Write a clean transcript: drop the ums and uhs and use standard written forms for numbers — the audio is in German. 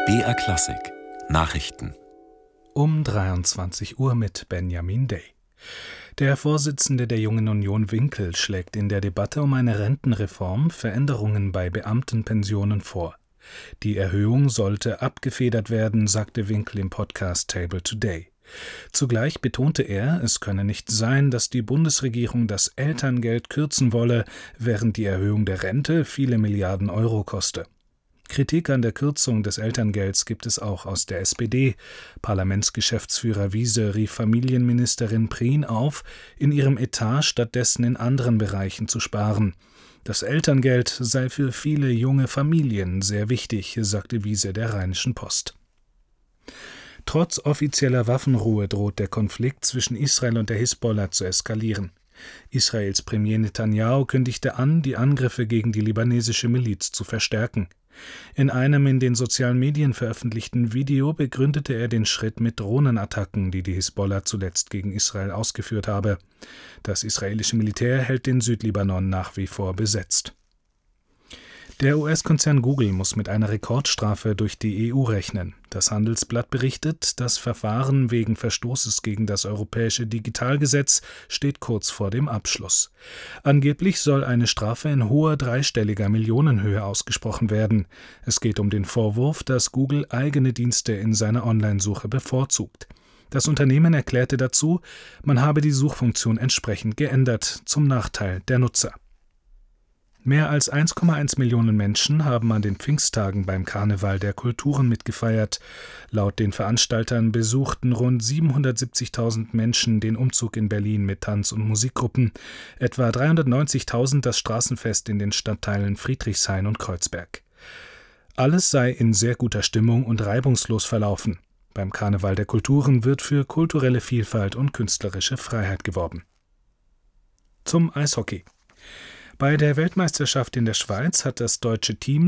BR Klassik Nachrichten um 23 Uhr mit Benjamin Day. Der Vorsitzende der Jungen Union Winkel schlägt in der Debatte um eine Rentenreform Veränderungen bei Beamtenpensionen vor. Die Erhöhung sollte abgefedert werden, sagte Winkel im Podcast Table Today. Zugleich betonte er, es könne nicht sein, dass die Bundesregierung das Elterngeld kürzen wolle, während die Erhöhung der Rente viele Milliarden Euro koste. Kritik an der Kürzung des Elterngelds gibt es auch aus der SPD. Parlamentsgeschäftsführer Wiese rief Familienministerin Prien auf, in ihrem Etat stattdessen in anderen Bereichen zu sparen. Das Elterngeld sei für viele junge Familien sehr wichtig, sagte Wiese der Rheinischen Post. Trotz offizieller Waffenruhe droht der Konflikt zwischen Israel und der Hisbollah zu eskalieren. Israels Premier Netanyahu kündigte an, die Angriffe gegen die libanesische Miliz zu verstärken. In einem in den sozialen Medien veröffentlichten Video begründete er den Schritt mit Drohnenattacken, die die Hisbollah zuletzt gegen Israel ausgeführt habe. Das israelische Militär hält den Südlibanon nach wie vor besetzt. Der US-Konzern Google muss mit einer Rekordstrafe durch die EU rechnen. Das Handelsblatt berichtet, das Verfahren wegen Verstoßes gegen das europäische Digitalgesetz steht kurz vor dem Abschluss. Angeblich soll eine Strafe in hoher dreistelliger Millionenhöhe ausgesprochen werden. Es geht um den Vorwurf, dass Google eigene Dienste in seiner Online-Suche bevorzugt. Das Unternehmen erklärte dazu, man habe die Suchfunktion entsprechend geändert, zum Nachteil der Nutzer. Mehr als 1,1 Millionen Menschen haben an den Pfingsttagen beim Karneval der Kulturen mitgefeiert. Laut den Veranstaltern besuchten rund 770.000 Menschen den Umzug in Berlin mit Tanz- und Musikgruppen, etwa 390.000 das Straßenfest in den Stadtteilen Friedrichshain und Kreuzberg. Alles sei in sehr guter Stimmung und reibungslos verlaufen. Beim Karneval der Kulturen wird für kulturelle Vielfalt und künstlerische Freiheit geworben. Zum Eishockey. Bei der Weltmeisterschaft in der Schweiz hat das deutsche Team